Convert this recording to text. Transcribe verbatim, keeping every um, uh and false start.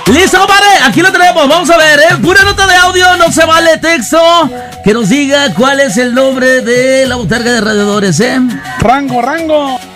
Listo, compadre, aquí lo tenemos, vamos a ver, ¿eh? Pura nota de audio, no se vale texto. Que nos diga cuál es el nombre de la botarga de radiadores, ¿eh? Rango, Rango.